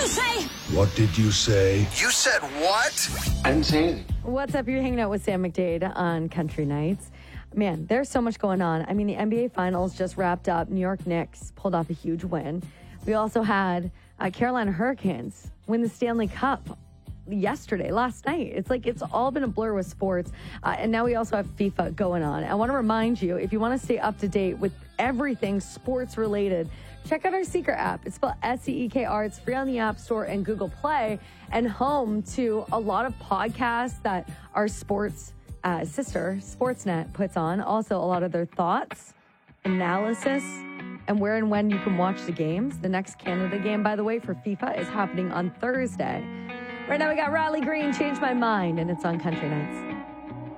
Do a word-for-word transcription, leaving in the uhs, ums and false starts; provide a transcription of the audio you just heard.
you say? What did you say? You said what? I didn't say anything. What's up? You're hanging out with Sam McDade on Country Nights. Man, there's so much going on. I mean, the N B A Finals just wrapped up. New York Knicks pulled off a huge win. We also had uh, Carolina Hurricanes win the Stanley Cup yesterday, last night. It's like it's all been a blur with sports. Uh, and now we also have FIFA going on. I want to remind you, if you want to stay up to date with everything sports related, check out our Seeker app. It's spelled S E E K R. It's free on the App Store and Google Play, and home to a lot of podcasts that our sports uh, sister, Sportsnet, puts on. Also, a lot of their thoughts, analysis, and where and when you can watch the games. The next Canada game, by the way, for FIFA is happening on Thursday. Right now, we got Riley Green, Change My Mind, and it's on Country Nights.